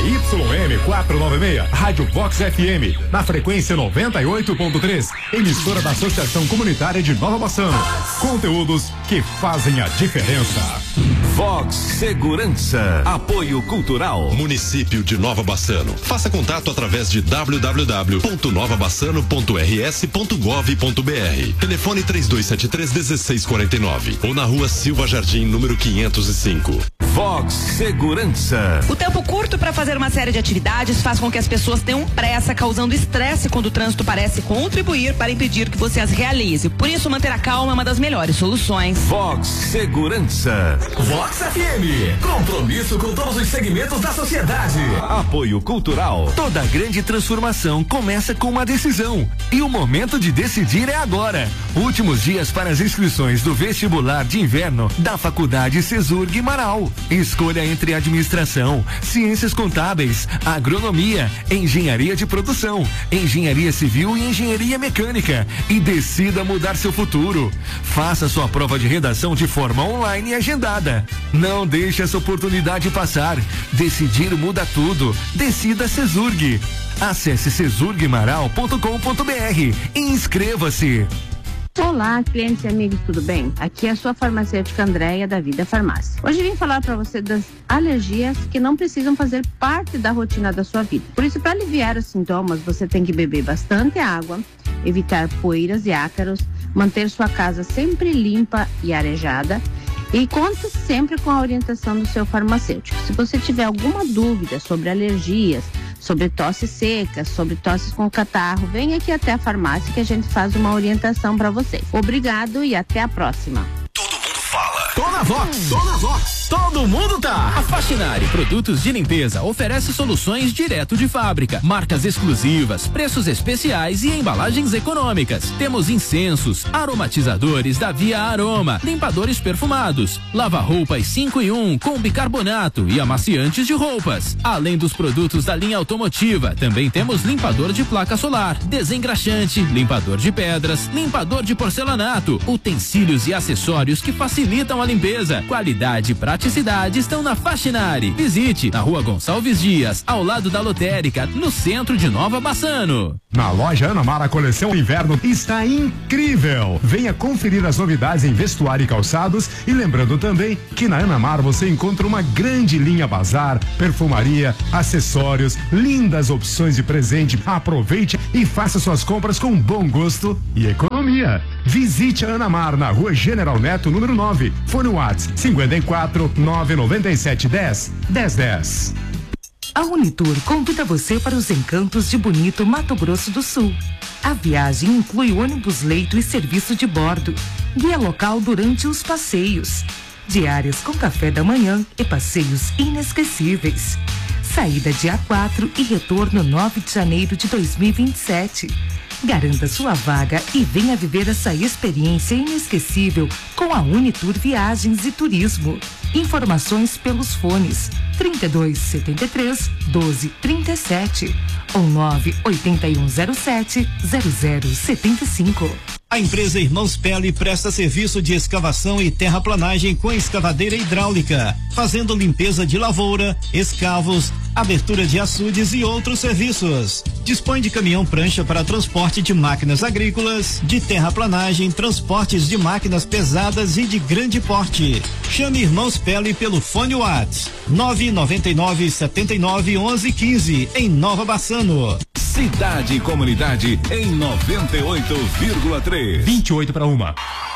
ZYM 496, Rádio Vox FM, na frequência 98.3, emissora da Associação Comunitária de Nova Bassano. Conteúdos que fazem a diferença. Vox Segurança. Apoio Cultural. Município de Nova Bassano. Faça contato através de www.novabassano.rs.gov.br. Telefone 3273-1649 ou na Rua Silva Jardim, número 505. Vox Segurança. O tempo curto para fazer uma série de atividades faz com que as pessoas tenham pressa, causando estresse quando o trânsito parece contribuir para impedir que você as realize. Por isso, manter a calma é uma das melhores soluções. Vox Segurança. Vox FM. Compromisso com todos os segmentos da sociedade. Apoio Cultural. Toda grande transformação começa com uma decisão. E o momento de decidir é agora. Últimos dias para as inscrições do vestibular de inverno da Faculdade Cesurg Marau. Escolha entre administração, ciências contábeis, agronomia, engenharia de produção, engenharia civil e engenharia mecânica e decida mudar seu futuro. Faça sua prova de redação de forma online e agendada. Não deixe essa oportunidade passar. Decidir muda tudo. Decida Cesurg. Acesse cesurgmaral.com.br e inscreva-se. Olá, clientes e amigos, tudo bem? Aqui é a sua farmacêutica Andréia da Vida Farmácia. Hoje vim falar para você das alergias que não precisam fazer parte da rotina da sua vida. Por isso, para aliviar os sintomas, você tem que beber bastante água, evitar poeiras e ácaros, manter sua casa sempre limpa e arejada e conte sempre com a orientação do seu farmacêutico. Se você tiver alguma dúvida sobre alergias, sobre tosse seca, sobre tosses com catarro, vem aqui até a farmácia que a gente faz uma orientação para vocês. Obrigado e até a próxima. Todo mundo fala. Tô na Vox, tô na Vox. Todo mundo tá. A Faxinari Produtos de Limpeza oferece soluções direto de fábrica, marcas exclusivas, preços especiais e embalagens econômicas. Temos incensos, aromatizadores da Via Aroma, limpadores perfumados, lava-roupas 5 em 1 com bicarbonato e amaciantes de roupas. Além dos produtos da linha automotiva, também temos limpador de placa solar, desengraxante, limpador de pedras, limpador de porcelanato, utensílios e acessórios que facilitam a limpeza. Qualidade e praticidade estão na Faxinari. Visite na Rua Gonçalves Dias, ao lado da lotérica, no centro de Nova Bassano. Na loja Ana Mar, a coleção inverno está incrível. Venha conferir as novidades em vestuário e calçados e lembrando também que na Ana Mar você encontra uma grande linha bazar, perfumaria, acessórios, lindas opções de presente. Aproveite e faça suas compras com bom gosto e economia. Visite a Ana Mar na Rua General Neto, número 9. Fone WhatsApp 54 997 10 1010. A Unitour convida você para os encantos de Bonito, Mato Grosso do Sul. A viagem inclui ônibus leito e serviço de bordo, guia local durante os passeios, diárias com café da manhã e passeios inesquecíveis. Saída dia 4 e retorno 9 de janeiro de 2027. Garanta sua vaga e venha viver essa experiência inesquecível com a Unitour Viagens e Turismo. Informações pelos fones 3273 1237 ou 98107 0075. A empresa Irmãos Pele presta serviço de escavação e terraplanagem com escavadeira hidráulica, fazendo limpeza de lavoura, escavos, abertura de açudes e outros serviços. Dispõe de caminhão-prancha para transporte de máquinas agrícolas, de terraplanagem, transportes de máquinas pesadas e de grande porte. Chame Irmãos Pele pelo fone WhatsApp 999 79 11 15 em Nova Bassano. Cidade e comunidade em 98,3. 28 para 1.